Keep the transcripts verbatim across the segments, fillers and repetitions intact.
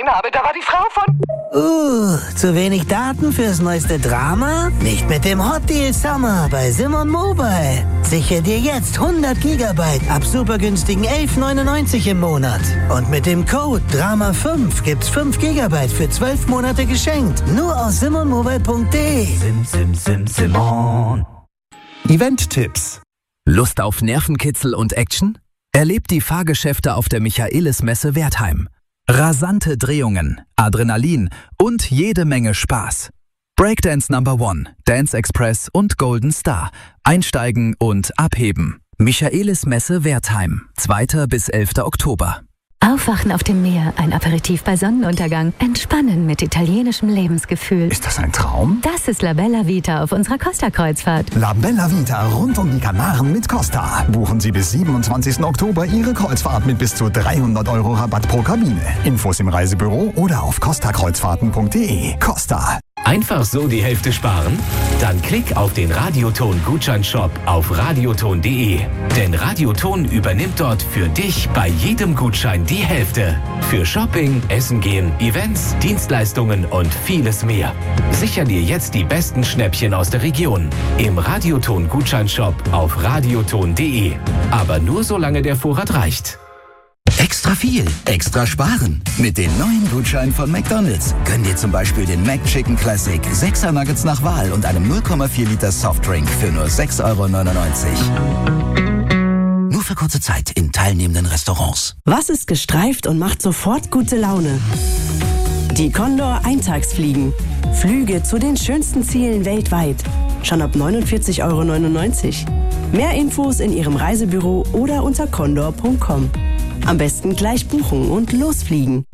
gesehen habe, da war die Frau von... Uh, zu wenig Daten fürs neueste Drama? Nicht mit dem Hot Deal Summer bei Simon Mobile. Sichere dir jetzt hundert Gigabyte ab super günstigen elf neunundneunzig im Monat. Und mit dem Code Drama fünf gibt's fünf Gigabyte für zwölf Monate geschenkt. Nur aus simon mobile punkt de. Sim, sim, sim, Simon. Event-Tipps. Lust auf Nervenkitzel und Action? Erlebt die Fahrgeschäfte auf der Michaelis-Messe Wertheim. Rasante Drehungen, Adrenalin und jede Menge Spaß. Breakdance Number One, Dance Express und Golden Star. Einsteigen und abheben. Michaelis-Messe Wertheim, zweiter bis elfter Oktober. Aufwachen auf dem Meer, ein Aperitif bei Sonnenuntergang, entspannen mit italienischem Lebensgefühl. Ist das ein Traum? Das ist La Bella Vita auf unserer Costa-Kreuzfahrt. La Bella Vita rund um die Kanaren mit Costa. Buchen Sie bis siebenundzwanzigsten Oktober Ihre Kreuzfahrt mit bis zu dreihundert Euro Rabatt pro Kabine. Infos im Reisebüro oder auf costa kreuzfahrten punkt de. Costa. Einfach so die Hälfte sparen? Dann klick auf den Radioton-Gutscheinshop auf radioton punkt de. Denn Radioton übernimmt dort für dich bei jedem Gutschein die Hälfte. Für Shopping, Essen gehen, Events, Dienstleistungen und vieles mehr. Sicher dir jetzt die besten Schnäppchen aus der Region. Im Radioton-Gutscheinshop auf radioton punkt de. Aber nur solange der Vorrat reicht. Extra viel, extra sparen. Mit den neuen Gutscheinen von McDonald's. Gönn dir zum Beispiel den McChicken Classic, sechser Nuggets nach Wahl und einem null Komma vier Liter Softdrink für nur sechs Euro neunundneunzig. Nur für kurze Zeit in teilnehmenden Restaurants. Was ist gestreift und macht sofort gute Laune? Die Condor Eintagsfliegen. Flüge zu den schönsten Zielen weltweit. Schon ab neunundvierzig Euro neunundneunzig. Mehr Infos in Ihrem Reisebüro oder unter condor punkt com. Am besten gleich buchen und losfliegen.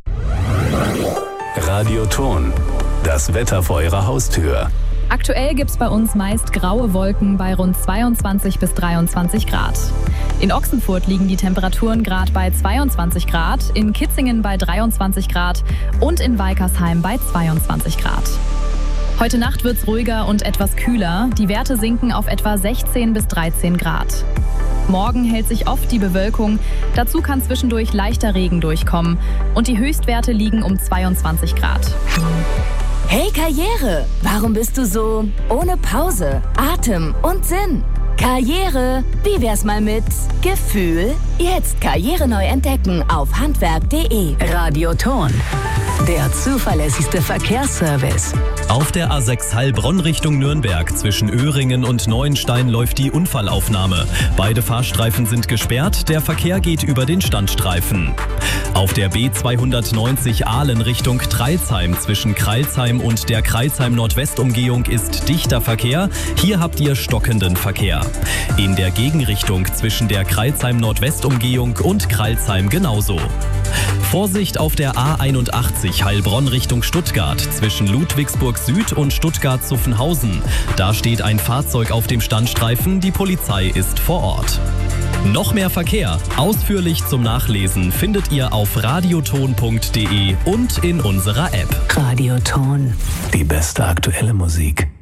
Radioton. Das Wetter vor Ihrer Haustür. Aktuell gibt es bei uns meist graue Wolken bei rund zweiundzwanzig bis dreiundzwanzig Grad. In Ochsenfurt liegen die Temperaturen gerade bei zweiundzwanzig Grad, in Kitzingen bei dreiundzwanzig Grad und in Weikersheim bei zweiundzwanzig Grad. Heute Nacht wird es ruhiger und etwas kühler. Die Werte sinken auf etwa sechzehn bis dreizehn Grad. Morgen hält sich oft die Bewölkung. Dazu kann zwischendurch leichter Regen durchkommen. Und die Höchstwerte liegen um zweiundzwanzig Grad. Hey Karriere, warum bist du so ohne Pause, Atem und Sinn? Karriere, wie wär's mal mit Gefühl? Jetzt Karriere neu entdecken auf handwerk punkt de. Radioton, der zuverlässigste Verkehrsservice. Auf der A sechs Heilbronn Richtung Nürnberg zwischen Öhringen und Neuenstein läuft die Unfallaufnahme. Beide Fahrstreifen sind gesperrt, der Verkehr geht über den Standstreifen. Auf der B zweihundertneunzig Ahlen Richtung Treilsheim zwischen Kreilsheim und der Kreilsheim-Nordwest-Umgehung ist dichter Verkehr. Hier habt ihr stockenden Verkehr. In der Gegenrichtung zwischen der Kreilsheim-Nordwest-Umgehung und Kreilsheim genauso. Vorsicht auf der A einundachtzig Heilbronn Richtung Stuttgart zwischen Ludwigsburg Süd und Stuttgart-Zuffenhausen. Da steht ein Fahrzeug auf dem Standstreifen, die Polizei ist vor Ort. Noch mehr Verkehr, ausführlich zum Nachlesen, findet ihr auf radioton punkt de und in unserer App. Radioton. Die beste aktuelle Musik.